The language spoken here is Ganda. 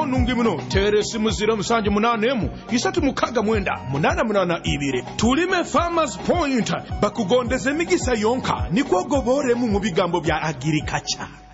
nungi muno teresi muzira musanje munanemu isatu mukaga mwenda munana ibire tulime Farmers Point bakugondeze emigisa yonka nikwo goboremu mu bigambo bya agriculture.